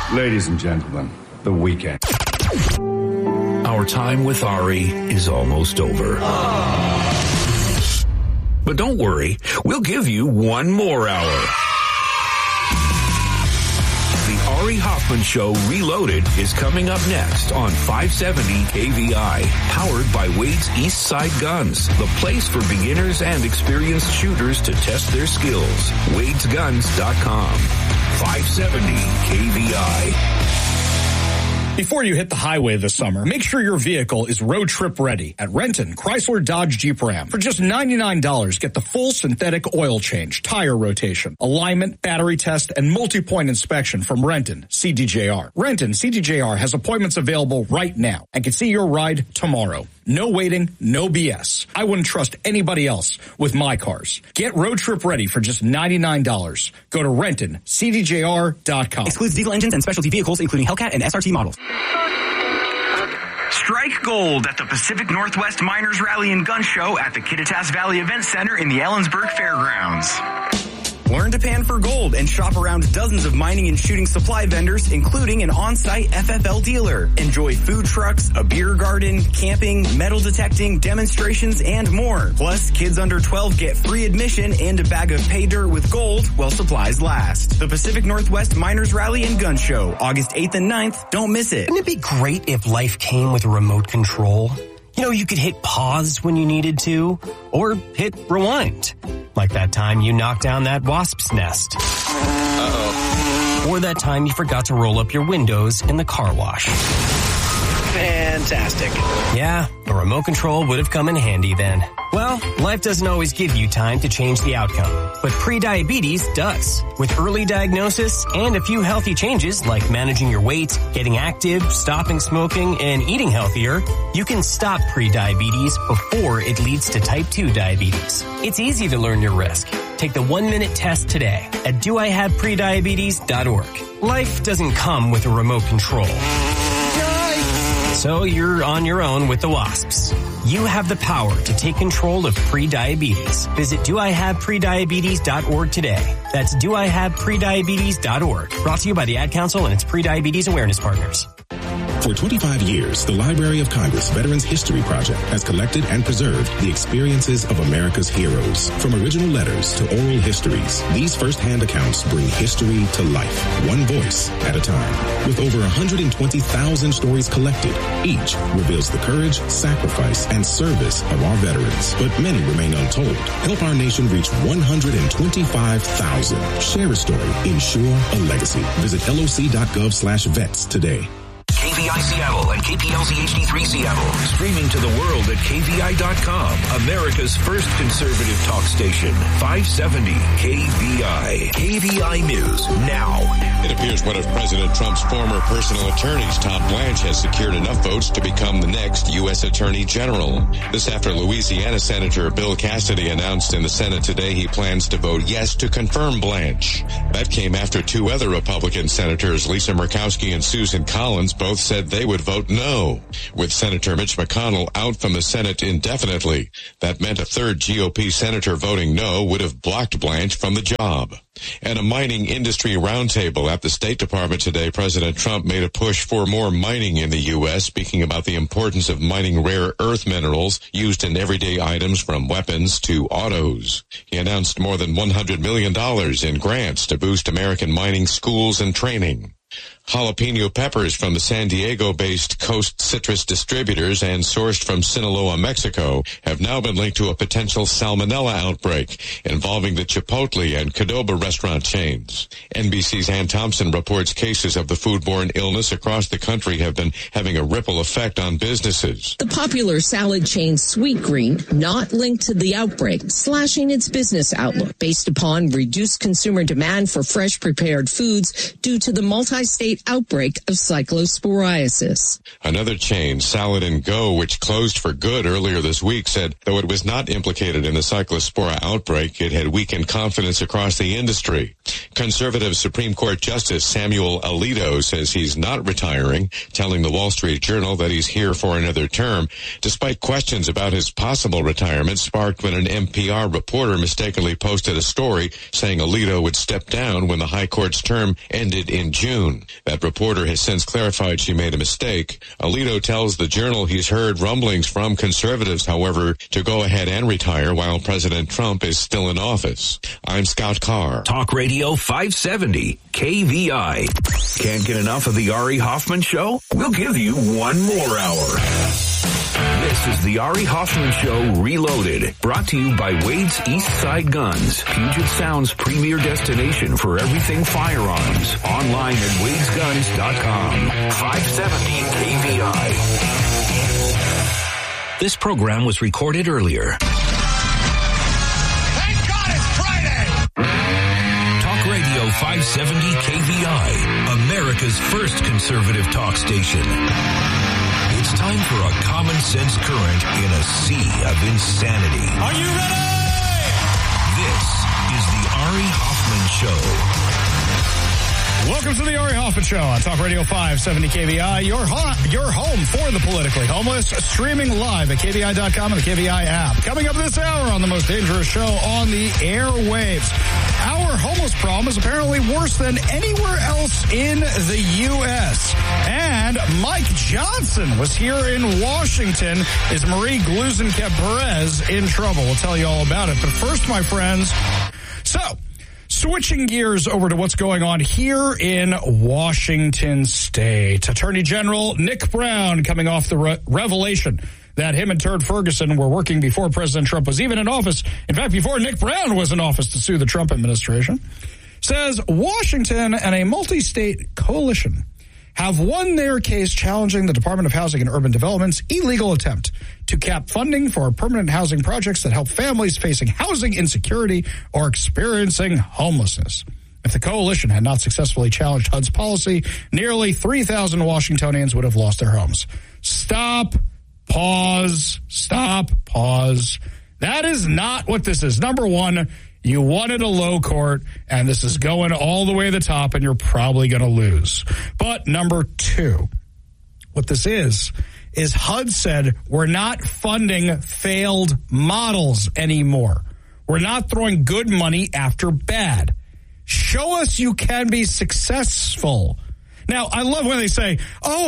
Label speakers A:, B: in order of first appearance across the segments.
A: Ladies and gentlemen, the weekend.
B: Our time with Ari is almost over. But don't worry, we'll give you one more hour. The Ari Hoffman Show Reloaded is coming up next on 570 KVI, powered by Wade's East Side Guns, the place for beginners and experienced shooters to test their skills. Wade'sGuns.com. 570 KVI.
C: Before you hit the highway this summer, make sure your vehicle is road trip ready at Renton Chrysler Dodge Jeep Ram. For just $99, get the full synthetic oil change, tire rotation, alignment, battery test, and multi-point inspection from Renton CDJR. Renton CDJR has appointments available right now and can see your ride tomorrow. No waiting, no BS. I wouldn't trust anybody else with my cars. Get road trip ready for just $99. Go to RentonCDJR.com.
D: Excludes diesel engines and specialty vehicles, including Hellcat and SRT models.
E: Strike gold at the Pacific Northwest Miners Rally and Gun Show at the Kittitas Valley Event Center in the Ellensburg Fairgrounds.
D: Learn to pan for gold and shop around dozens of mining and shooting supply vendors, including an on-site FFL dealer. Enjoy food trucks, a beer garden, camping, metal detecting, demonstrations, and more. Plus, kids under 12 get free admission and a bag of pay dirt with gold while supplies last. The Pacific Northwest Miners Rally and Gun Show, August 8th and 9th. Don't miss it.
F: Wouldn't it be great if life came with a remote control? You know, you could hit pause when you needed to, or hit rewind. Like that time you knocked down that wasp's nest. Uh-oh. Or that time you forgot to roll up your windows in the car wash.
G: Fantastic.
F: Yeah, a remote control would have come in handy then. Well, life doesn't always give you time to change the outcome, but prediabetes does. With early diagnosis and a few healthy changes like managing your weight, getting active, stopping smoking, and eating healthier, you can stop prediabetes before it leads to type 2 diabetes. It's easy to learn your risk. Take the 1-minute test today at doihaveprediabetes.org. Life doesn't come with a remote control. So you're on your own with the wasps. You have the power to take control of prediabetes. Visit doihaveprediabetes.org today. That's doihaveprediabetes.org. Brought to you by the Ad Council and its Prediabetes Awareness Partners.
H: For 25 years, the Library of Congress Veterans History Project has collected and preserved the experiences of America's heroes. From original letters to oral histories, these first-hand accounts bring history to life, one voice at a time. With over 120,000 stories collected, each reveals the courage, sacrifice, and service of our veterans. But many remain untold. Help our nation reach 125,000. Share a story. Ensure a legacy. Visit loc.gov/vets today.
B: KVI Seattle and KPLZ HD3 Seattle. Streaming to the world at KVI.com. America's first conservative talk station. 570 KVI. KVI News now.
I: It appears one of President Trump's former personal attorneys, Todd Blanche, has secured enough votes to become the next U.S. Attorney General. This after Louisiana Senator Bill Cassidy announced in the Senate today he plans to vote yes to confirm Blanche. That came after two other Republican senators, Lisa Murkowski and Susan Collins, both said they would vote no. With Senator Mitch McConnell out from the Senate indefinitely, that meant a third GOP senator voting no would have blocked Blanche from the job. At a mining industry roundtable at the State Department today, President Trump made a push for more mining in the U.S., speaking about the importance of mining rare earth minerals used in everyday items from weapons to autos. He announced more than $100 million in grants to boost American mining schools and training. Jalapeno peppers from the San Diego-based Coast Citrus Distributors and sourced from Sinaloa, Mexico, have now been linked to a potential salmonella outbreak involving the Chipotle and Qdoba restaurant chains. NBC's Ann Thompson reports cases of the foodborne illness across the country have been having a ripple effect on businesses.
J: The popular salad chain Sweetgreen not linked to the outbreak, slashing its business outlook based upon reduced consumer demand for fresh prepared foods due to the multi-state outbreak of cyclosporiasis.
I: Another chain, Salad and Go, which closed for good earlier this week, said though it was not implicated in the cyclospora outbreak, it had weakened confidence across the industry. Conservative Supreme Court Justice Samuel Alito says he's not retiring, telling the Wall Street Journal that he's here for another term, despite questions about his possible retirement sparked when an NPR reporter mistakenly posted a story saying Alito would step down when the High Court's term ended in June. That reporter has since clarified she made a mistake. Alito tells the Journal he's heard rumblings from conservatives, however, to go ahead and retire while President Trump is still in office. I'm Scott Carr.
B: Talk Radio 570 KVI. Can't get enough of the Ari Hoffman Show? We'll give you one more hour. This is the Ari Hoffman Show Reloaded, brought to you by Wade's East Side Guns, Puget Sound's premier destination for everything firearms. Online at wadesguns.com. 570 KVI. This program was recorded earlier.
G: Thank God it's Friday!
B: Talk Radio 570 KVI, America's first conservative talk station. It's time for a common sense current in a sea of insanity.
G: Are you ready?
B: This is the Ari Hoffman Show.
C: Welcome to the Ari Hoffman Show on Talk Radio 570 KVI, your home for the politically homeless, streaming live at KVI.com and the KVI app. Coming up this hour on the most dangerous show on the airwaves. Our homeless problem is apparently worse than anywhere else in the U.S. And Mike Johnson was here in Washington. Is Marie Gluesenkamp-Perez in trouble? We'll tell you all about it. But first, my friends, switching gears over to what's going on here in Washington State. Attorney General Nick Brown coming off the revelation that him and Turd Ferguson were working before President Trump was even in office. In fact, before Nick Brown was in office to sue the Trump administration. Says Washington and a multi-state coalition have won their case challenging the Department of Housing and Urban Development's illegal attempt to cap funding for permanent housing projects that help families facing housing insecurity or experiencing homelessness. If the coalition had not successfully challenged HUD's policy, nearly 3,000 Washingtonians would have lost their homes. Stop, pause. That is not what this is. Number one, you won at a low court, and this is going all the way to the top, and you're probably going to lose. But number two, what this is HUD said we're not funding failed models anymore. We're not throwing good money after bad. Show us you can be successful. Now, I love when they say,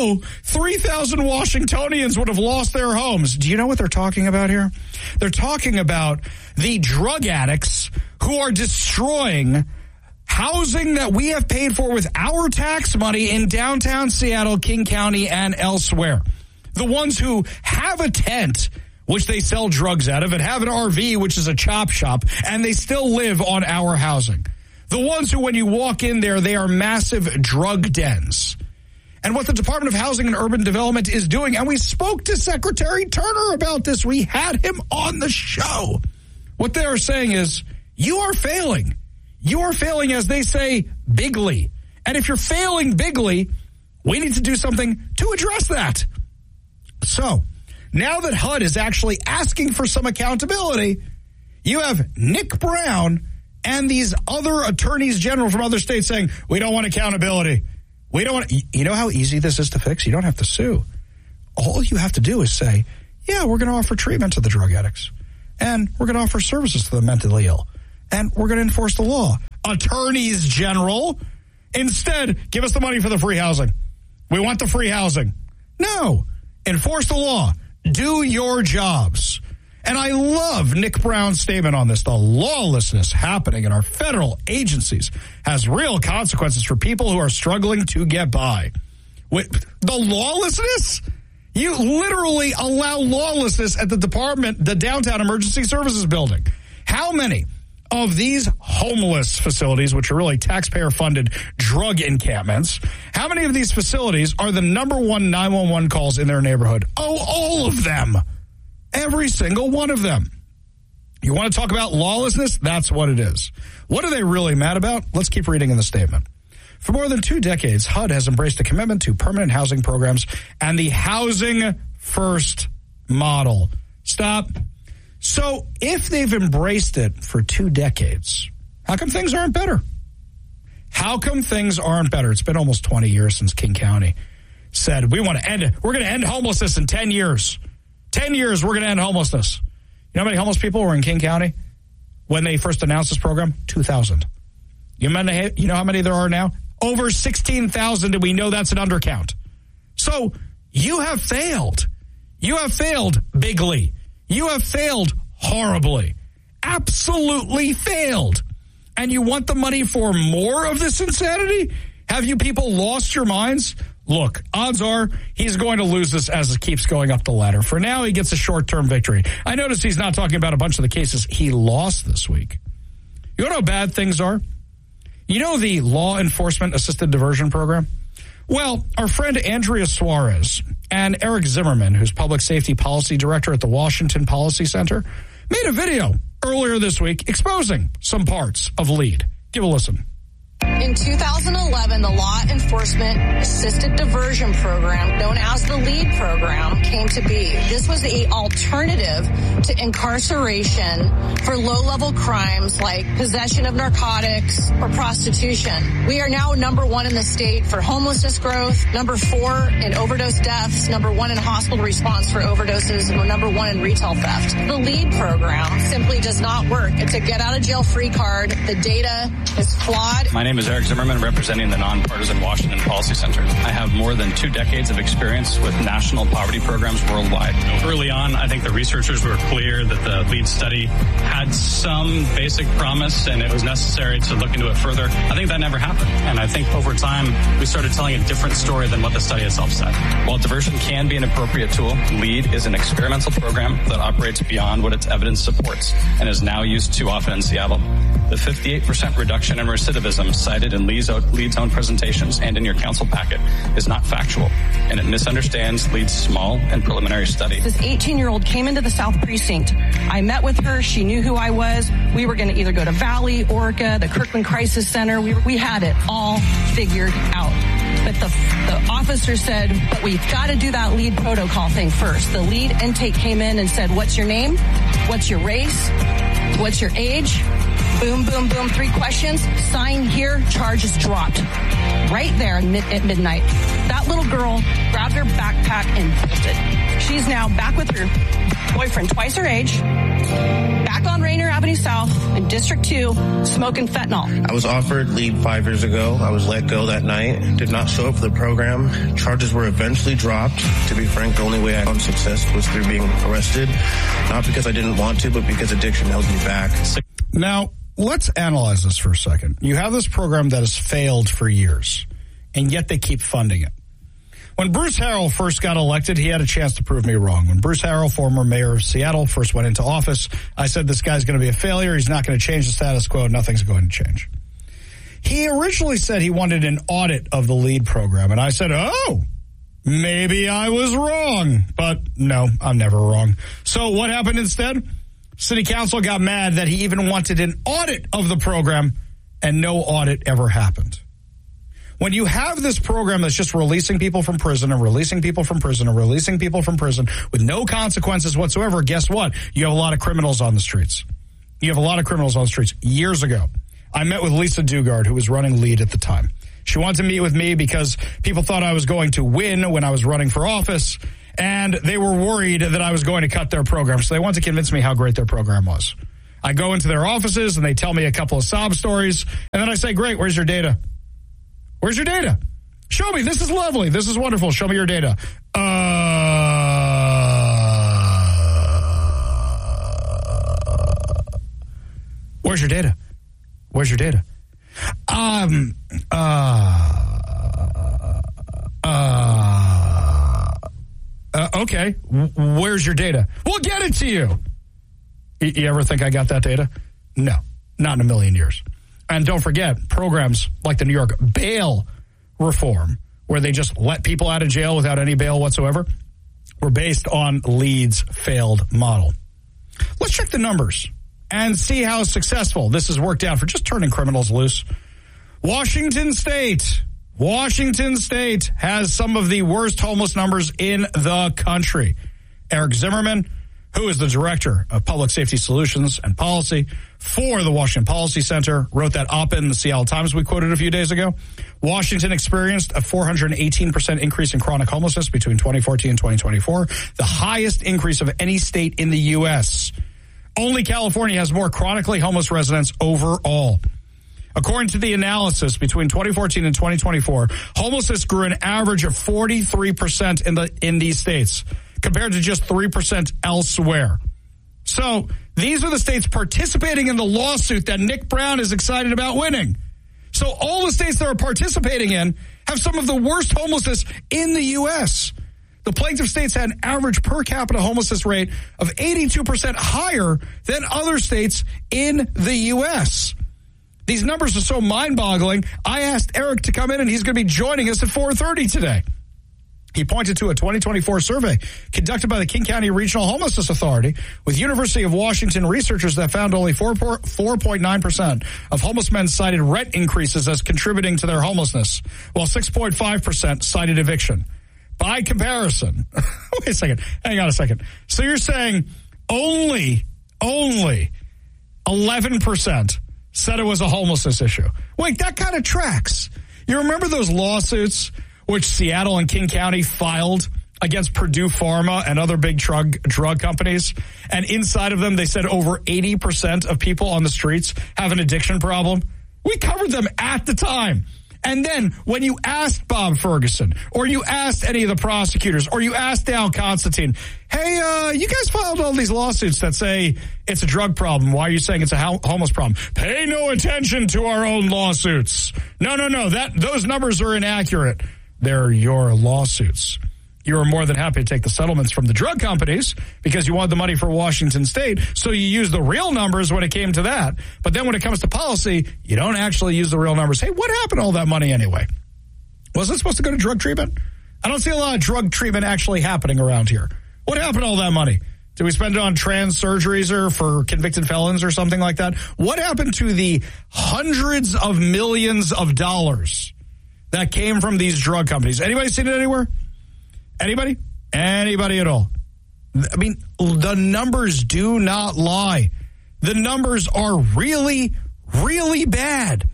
C: 3,000 Washingtonians would have lost their homes. Do you know what they're talking about here? They're talking about the drug addicts who are destroying housing that we have paid for with our tax money in downtown Seattle, King County, and elsewhere. The ones who have a tent, which they sell drugs out of, and have an RV, which is a chop shop, and they still live on our housing. The ones who, when you walk in there, they are massive drug dens. And what the Department of Housing and Urban Development is doing, and we spoke to Secretary Turner about this. We had him on the show. What they are saying is, you are failing. You are failing, as they say, bigly. And if you're failing bigly, we need to do something to address that. So, now that HUD is actually asking for some accountability, you have Nick Brown and these other attorneys general from other states saying, we don't want accountability. We don't want. You know how easy this is to fix? You don't have to sue. All you have to do is say, yeah, we're going to offer treatment to the drug addicts. And we're going to offer services to the mentally ill. And we're going to enforce the law. Attorneys general, instead, give us the money for the free housing. We want the free housing. No. Enforce the law. Do your jobs. And I love Nick Brown's statement on this. The lawlessness happening in our federal agencies has real consequences for people who are struggling to get by. The lawlessness? You literally allow lawlessness at the department, the Downtown Emergency Services Building. How many of these homeless facilities, which are really taxpayer-funded drug encampments, how many of these facilities are the number one 911 calls in their neighborhood? Oh, all of them. Every single one of them. You want to talk about lawlessness? That's what it is. What are they really mad about? Let's keep reading in the statement. For more than 2 decades, HUD has embraced a commitment to permanent housing programs and the housing first model. Stop. So if they've embraced it for 2 decades, how come things aren't better? How come things aren't better? It's been almost 20 years since King County said, we're going to end homelessness in 10 years. 10 years, we're going to end homelessness. You know how many homeless people were in King County when they first announced this program? 2,000. You know how many there are now? Over 16,000, and we know that's an undercount. So you have failed. You have failed bigly. You have failed horribly. Absolutely failed. And you want the money for more of this insanity? Have you people lost your minds? Look, odds are he's going to lose this as it keeps going up the ladder. For now, he gets a short-term victory. I notice he's not talking about a bunch of the cases he lost this week. You know how bad things are? You know the Law Enforcement Assisted Diversion Program? Well, our friend Andrea Suarez and Eric Zimmerman, who's Public Safety Policy Director at the Washington Policy Center, made a video earlier this week exposing some parts of LEAD. Give a listen.
K: In 2011, the Law Enforcement Assisted Diversion Program, known as the LEAD program, came to be. This was an alternative to incarceration for low-level crimes like possession of narcotics or prostitution. We are now number 1 in the state for homelessness growth, number 4 in overdose deaths, number 1 in hospital response for overdoses, and we're number 1 in retail theft. The LEAD program simply does not work. It's a get-out-of-jail-free card. The data is flawed.
L: My name is Eric Zimmerman, representing the Nonpartisan Washington Policy Center. I have more than 2 decades of experience with national poverty programs worldwide. Early on, I think the researchers were clear that the LEAD study had some basic promise and it was necessary to look into it further. I think that never happened. And I think over time, we started telling a different story than what the study itself said. While diversion can be an appropriate tool, LEAD is an experimental program that operates beyond what its evidence supports and is now used too often in Seattle. The 58% reduction in recidivism cited in LEAD's own presentations and in your council packet is not factual, and it misunderstands LEAD's small and preliminary study.
K: This 18-year-old came into the South Precinct. I met with her. She knew who I was. We were going to either go to Valley, Orca, the Kirkland Crisis Center. We had it all figured out. But the officer said, but we've got to do that LEAD protocol thing first. The LEAD intake came in and said, what's your name? What's your race? What's your age? Boom, boom, boom. 3 questions. Sign here. Charges dropped. Right there at midnight. That little girl grabbed her backpack and bolted. She's now back with her boyfriend twice her age, back on Rainier Avenue South in District 2, smoking fentanyl.
M: I was offered LEAD 5 years ago. I was let go that night. Did not show up for the program. Charges were eventually dropped. To be frank, the only way I found success was through being arrested. Not because I didn't want to, but because addiction held me back.
C: Now, let's analyze this for a second. You have this program that has failed for years, and yet they keep funding it. When Bruce Harrell first got elected, he had a chance to prove me wrong. When Bruce Harrell, former mayor of Seattle, first went into office, I said this guy's going to be a failure. He's not going to change the status quo. Nothing's going to change. He originally said he wanted an audit of the LEAD program, and I said, oh, maybe I was wrong. But no, I'm never wrong. So what happened instead? City Council got mad that he even wanted an audit of the program, and no audit ever happened. When you have this program that's just releasing people from prison and releasing people from prison and releasing people from prison with no consequences whatsoever, guess what? You have a lot of criminals on the streets. You have a lot of criminals on the streets. Years ago, I met with Lisa Dugard, who was running LEAD at the time. She wanted to meet with me because people thought I was going to win when I was running for office, and they were worried that I was going to cut their program. So they wanted to convince me how great their program was. I go into their offices, and they tell me a couple of sob stories, and then I say, great, where's your data? Where's your data? Show me. This is lovely. This is wonderful. Show me your data. Where's your data? Where's your data? Okay. Where's your data? We'll get it to you. You ever think I got that data? No, not in a million years. And don't forget, programs like the New York bail reform, where they just let people out of jail without any bail whatsoever, were based on LEAD's failed model. Let's check the numbers and see how successful this has worked out for just turning criminals loose. Washington State has some of the worst homeless numbers in the country. Eric Zimmerman, who is the director of Public Safety Solutions and Policy for the Washington Policy Center, wrote that op-ed in the Seattle Times we quoted a few days ago. Washington experienced a 418% increase in chronic homelessness between 2014 and 2024, the highest increase of any state in the U.S. Only California has more chronically homeless residents overall. According to the analysis between 2014 and 2024, homelessness grew an average of 43% in these states, compared to just 3% elsewhere. So these are the states participating in the lawsuit that Nick Brown is excited about winning. So all the states that are participating in have some of the worst homelessness in the U.S. The plaintiff states had an average per capita homelessness rate of 82% higher than other states in the U.S. These numbers are so mind-boggling, I asked Eric to come in, and he's going to be joining us at 4:30 today. He pointed to a 2024 survey conducted by the King County Regional Homelessness Authority with University of Washington researchers that found only 4.9% of homeless men cited rent increases as contributing to their homelessness, while 6.5% cited eviction. By comparison, wait a second, hang on a second. So you're saying only 11% said it was a homelessness issue. Wait, that kind of tracks. You remember those lawsuits which Seattle and King County filed against Purdue Pharma and other big drug companies? And inside of them, they said over 80% of people on the streets have an addiction problem. We covered them at the time. And then when you asked Bob Ferguson, or you asked any of the prosecutors, or you asked Al Constantine, hey, you guys filed all these lawsuits that say it's a drug problem. Why are you saying it's a homeless problem? Pay no attention to our own lawsuits. No, those numbers are inaccurate. They're your lawsuits. You were more than happy to take the settlements from the drug companies because you wanted the money for Washington State, so you used the real numbers when it came to that. But then when it comes to policy, you don't actually use the real numbers. Hey, what happened to all that money anyway? Was it supposed to go to drug treatment? I don't see a lot of drug treatment actually happening around here. What happened to all that money? Did we spend it on trans surgeries or for convicted felons or something like that? What happened to the hundreds of millions of dollars that came from these drug companies? Anybody seen it anywhere? Anybody? Anybody at all? I mean, the numbers do not lie. The numbers are really, really bad.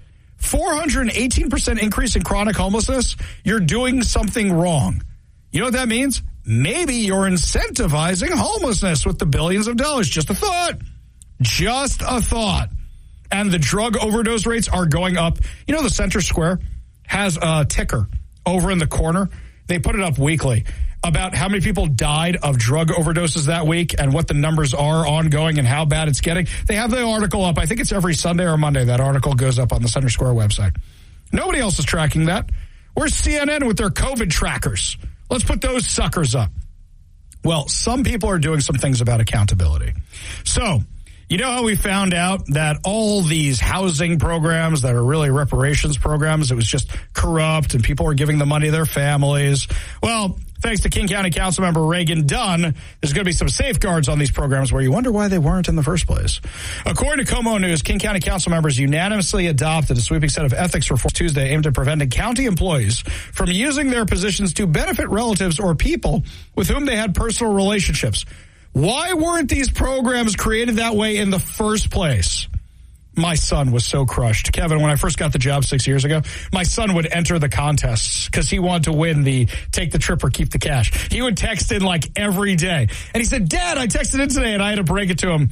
C: 418% increase in chronic homelessness. You're doing something wrong. You know what that means? Maybe you're incentivizing homelessness with the billions of dollars. Just a thought. Just a thought. And the drug overdose rates are going up. You know, the Center Square has a ticker over in the corner. They put it up weekly about how many people died of drug overdoses that week and what the numbers are ongoing and how bad it's getting. They have the article up. I think it's every Sunday or Monday. That article goes up on the Center Square website. Nobody else is tracking that. Where's CNN with their COVID trackers? Let's put those suckers up. Well, some people are doing some things about accountability. So, you know how we found out that all these housing programs that are really reparations programs, it was just corrupt and people were giving the money to their families? Well, thanks to King County Councilmember Reagan Dunn, there's going to be some safeguards on these programs where you wonder why they weren't in the first place. According to Como News, King County Council members unanimously adopted a sweeping set of ethics reforms Tuesday aimed at preventing county employees from using their positions to benefit relatives or people with whom they had personal relationships. Why weren't these programs created that way in the first place? My son was so crushed. Kevin, when I first got the job 6 years ago, my son would enter the contests because he wanted to win the take the trip or keep the cash. He would text in like every day. And he said, Dad, I texted in today, and I had to break it to him.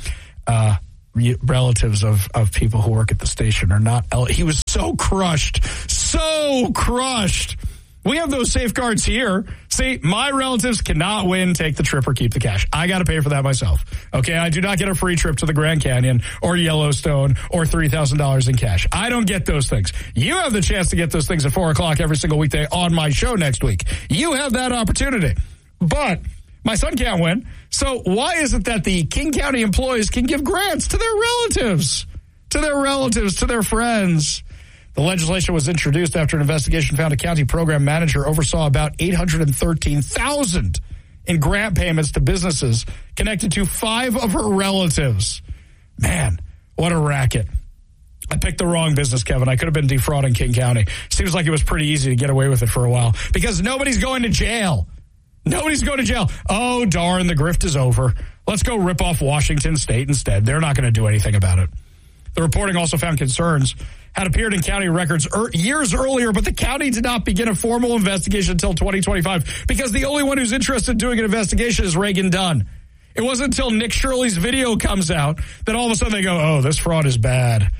C: Relatives of people who work at the station are not. He was so crushed. So crushed. We have those safeguards here. See, my relatives cannot win, take the trip, or keep the cash. I got to pay for that myself. Okay, I do not get a free trip to the Grand Canyon or Yellowstone or $3,000 in cash. I don't get those things. You have the chance to get those things at 4 o'clock every single weekday on my show next week. You have that opportunity. But my son can't win. So why is it that the King County employees can give grants to their relatives, to their friends? The legislation was introduced after an investigation found a county program manager oversaw about $813,000 in grant payments to businesses connected to 5 of her relatives. Man, what a racket. I picked the wrong business, Kevin. I could have been defrauding King County. Seems like it was pretty easy to get away with it for a while because nobody's going to jail. Nobody's going to jail. Oh, darn, the grift is over. Let's go rip off Washington State instead. They're not going to do anything about it. The reporting also found concerns had appeared in county records years earlier, but the county did not begin a formal investigation until 2025 because the only one who's interested in doing an investigation is Reagan Dunn. It wasn't until Nick Shirley's video comes out that all of a sudden they go, oh, this fraud is bad.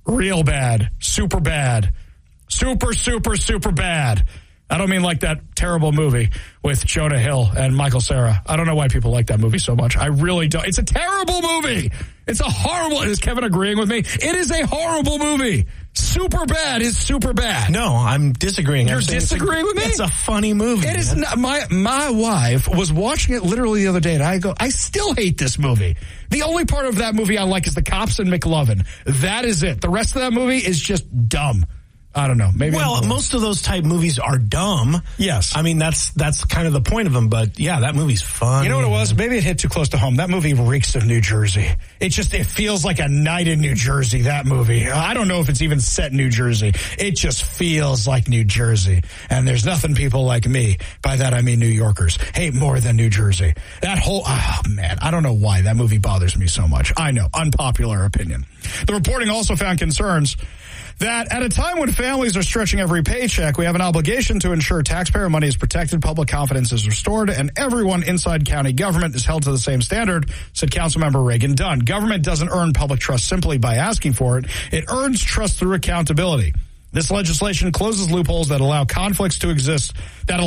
C: Real bad. Super bad. Super, super, super bad. I don't mean like that terrible movie with Jonah Hill and Michael Cera. I don't know why people like that movie so much. I really don't. It's a terrible movie. It's a horrible. Is Kevin agreeing with me? It is a horrible movie. Super bad is super bad.
N: No, I'm disagreeing.
C: You're disagreeing with me?
N: It's a funny movie.
C: It is not. My wife was watching it literally the other day, and I go, I still hate this movie. The only part of that movie I like is the cops and McLovin. That is it. The rest of that movie is just dumb. I don't know. Maybe.
N: Well, most of those type movies are dumb.
C: Yes.
N: I mean, that's kind of the point of them. But yeah, that movie's fun.
C: You know what it was? Maybe it hit too close to home. That movie reeks of New Jersey. It feels like a night in New Jersey, that movie. I don't know if it's even set in New Jersey. It just feels like New Jersey. And there's nothing people like me. By that, I mean New Yorkers hate more than New Jersey. That whole, oh man, I don't know why that movie bothers me so much. I know, unpopular opinion. The reporting also found concerns that at a time when families are stretching every paycheck, we have an obligation to ensure taxpayer money is protected, public confidence is restored, and everyone inside county government is held to the same standard, said Councilmember Reagan Dunn. Government doesn't earn public trust simply by asking for it. It earns trust through accountability. This legislation closes loopholes that allowed conflicts to exist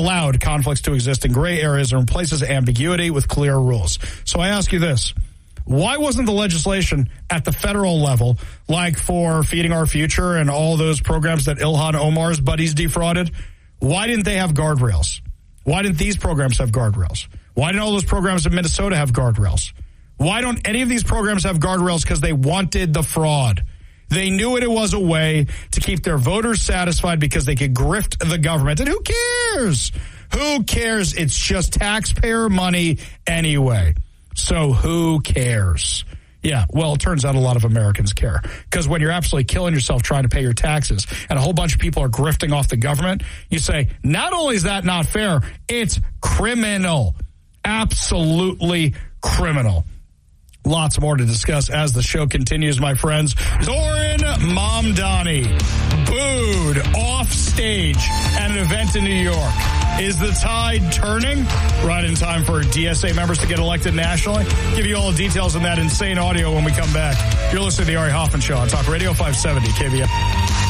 C: in gray areas and replaces ambiguity with clear rules. So I ask you this. Why wasn't the legislation at the federal level, like for Feeding Our Future and all those programs that Ilhan Omar's buddies defrauded? Why didn't they have guardrails? Why didn't these programs have guardrails? Why didn't all those programs in Minnesota have guardrails? Why don't any of these programs have guardrails? Because they wanted the fraud. They knew it was a way to keep their voters satisfied because they could grift the government. And who cares? Who cares? It's just taxpayer money anyway. So who cares? Yeah, well, it turns out a lot of Americans care. Because when you're absolutely killing yourself trying to pay your taxes and a whole bunch of people are grifting off the government, you say, not only is that not fair, it's criminal. Absolutely criminal. Lots more to discuss as the show continues, my friends. Zoran Mamdani booed off stage at an event in New York. Is the tide turning? Right in time for DSA members to get elected nationally. Give you all the details on that insane audio when we come back. You're listening to the Ari Hoffman Show on Talk Radio 570 KVM.